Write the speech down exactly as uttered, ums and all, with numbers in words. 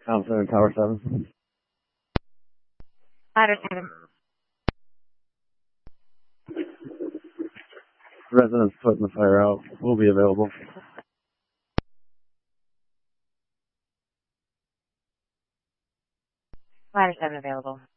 Town Center, Tower seven. Ladder seven. Residents putting the fire out will be available. Ladder seven available.